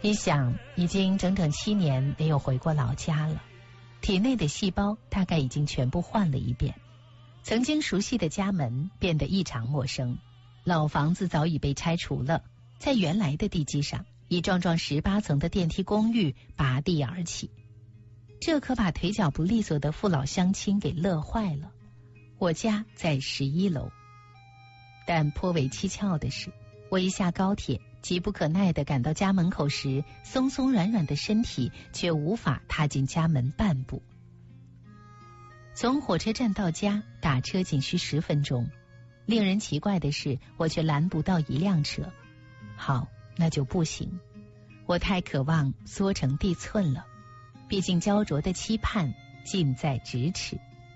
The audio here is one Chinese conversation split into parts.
一想，已经整整7年没有回过老家了，体内的细胞大概已经全部换了一遍。曾经熟悉的家门变得异常陌生，老房子早已被拆除了，在原来的地基上，一幢幢18层的电梯公寓拔地而起。这可把腿脚不利索的父老乡亲给乐坏了。我家在11楼，但颇为蹊跷的是，我一下高铁，急不可耐地赶到家门口时，松松软软的身体却无法踏进家门半步。从火车站到家，打车仅需10分钟。令人奇怪的是，我却拦不到一辆车。好，那就步行。我太渴望缩成地寸了，毕竟焦灼的期盼近在咫尺。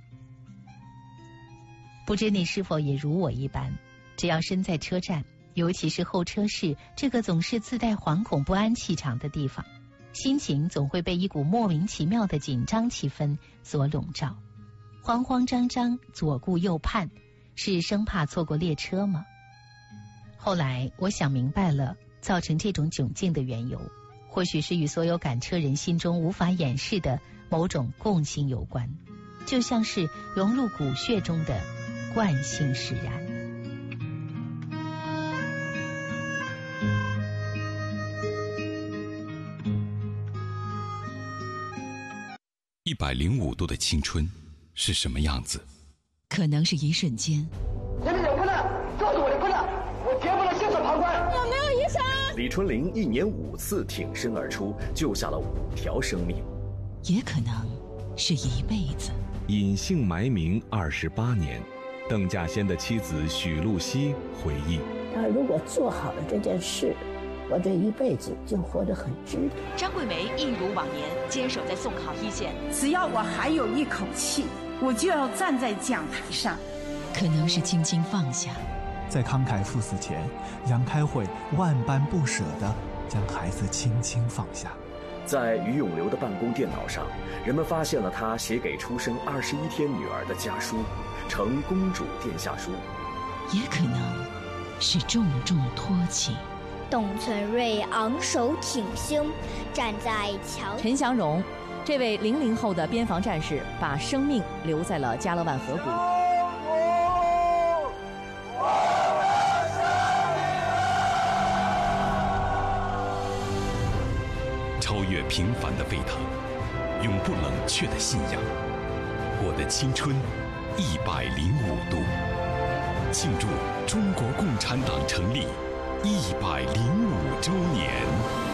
不知你是否也如我一般，只要身在车站，尤其是候车室这个总是自带惶恐不安气场的地方，心情总会被一股莫名其妙的紧张气氛所笼罩。慌慌张张，左顾右盼，是生怕错过列车吗？后来我想明白了，造成这种窘境的缘由，或许是与所有赶车人心中无法掩饰的某种共性有关，就像是融入骨血中的惯性使然。 105度的青春是什么样子？ 可能是一瞬间。 你们有困难，告诉我的困难，我绝不能袖手旁观。 有没有医生？ 李春玲1年5次挺身而出，救下了5条生命。 也可能是一辈子。 隐姓埋名28年，邓稼先的妻子许露西回忆： 他如果做好了这件事，我这一辈子就活得很值得。 张桂梅一如往年坚守在送考一线， 只要我还有一口气，我就要站在讲台上。 可能是轻轻放下， 在慷慨赴死前，杨开慧万般不舍地将孩子轻轻放下。 在于永流的办公电脑上，人们发现了他写给出生21天女儿的家书，呈公主殿下书。 也可能是重重托起。 董存瑞昂首挺胸，站在桥。 陈祥荣，这位00后的边防战士，把生命留在了加勒万河谷。 超越平凡的沸腾，永不冷却的信仰。我的青春105度，庆祝中国共产党成立105周年。